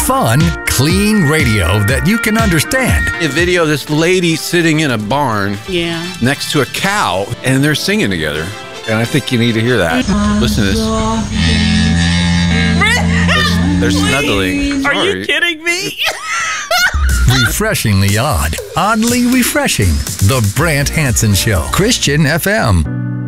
fun, clean radio that you can understand. A video of this lady sitting in a barn next to a cow, and they're singing together. And I think you need to hear that. Listen to this. They're snuggling. Are you kidding me? Refreshingly odd, oddly refreshing. The Brant Hansen Show, Christian FM.